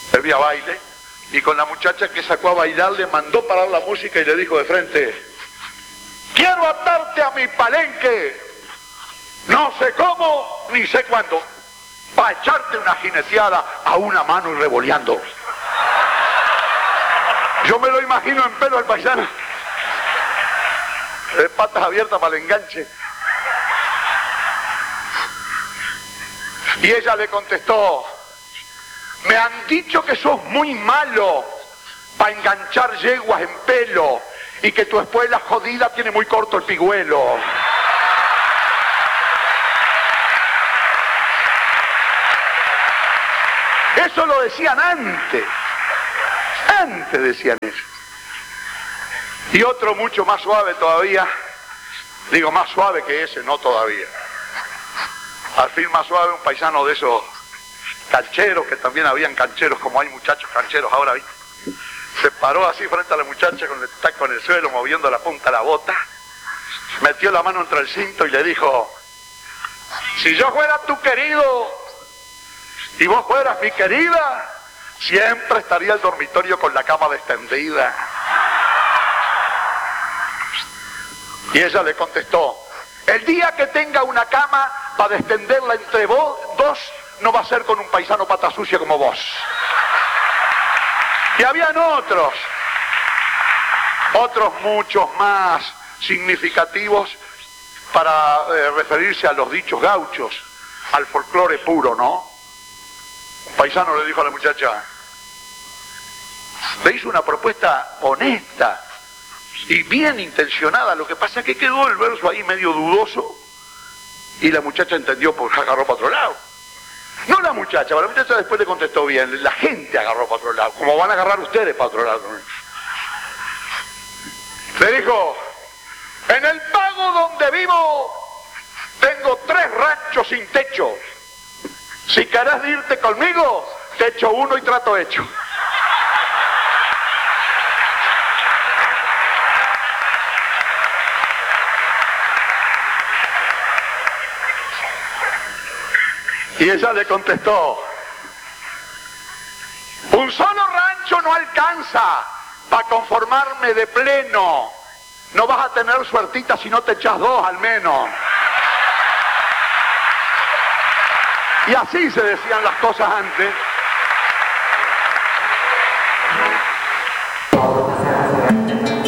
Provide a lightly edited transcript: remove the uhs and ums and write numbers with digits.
había baile, y con la muchacha que sacó a bailar le mandó parar la música y le dijo de frente: quiero atarte a mi palenque, no sé cómo ni sé cuándo, para echarte una jineteada a una mano y revoleando. Yo me lo imagino en pelo al paisano, de patas abiertas para el enganche. Y ella le contestó: me han dicho que sos muy malo para enganchar yeguas en pelo y que tu espuela jodida tiene muy corto el pigüelo. Eso lo decían antes decían eso. Y otro mucho más suave todavía, digo más suave que ese, no todavía. Al fin más suave, un paisano de esos cancheros, que también habían cancheros como hay muchachos cancheros ahora, ¿viste? Se paró así frente a la muchacha con el taco en el suelo, moviendo la punta de la bota, metió la mano entre el cinto y le dijo: si yo fuera tu querido y vos fueras mi querida, siempre estaría el dormitorio con la cama extendida. Y ella le contestó: el día que tenga una cama para extenderla entre vos dos, no va a ser con un paisano pata sucia como vos. Y habían otros muchos más significativos para referirse a los dichos gauchos, al folclore puro, ¿no? Un paisano le dijo a la muchacha, le hizo una propuesta honesta y bien intencionada, lo que pasa es que quedó el verso ahí medio dudoso y la muchacha entendió porque agarró para otro lado. No la muchacha después le contestó bien, la gente agarró para otro lado, como van a agarrar ustedes para otro lado. Le dijo: en el pago donde vivo tengo 3 ranchos sin techo. Si querés irte conmigo, te echo uno y trato hecho. Y ella le contestó: un solo rancho no alcanza para conformarme de pleno. No vas a tener suertita si no te echas 2 al menos. Y así se decían las cosas antes.